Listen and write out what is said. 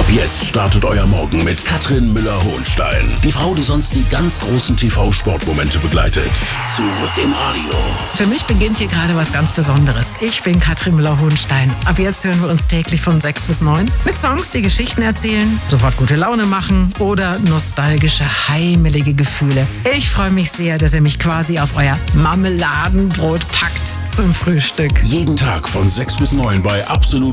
Ab jetzt startet euer Morgen mit Katrin Müller-Hohenstein. Die Frau, die sonst die ganz großen TV-Sportmomente begleitet. Zurück im Radio. Für mich beginnt hier gerade was ganz Besonderes. Ich bin Katrin Müller-Hohenstein. Ab jetzt hören wir uns täglich von 6 bis 9 mit Songs, die Geschichten erzählen, sofort gute Laune machen oder nostalgische, heimelige Gefühle. Ich freue mich sehr, dass ihr mich quasi auf euer Marmeladenbrot packt zum Frühstück. Jeden Tag von 6 bis 9 bei Absolut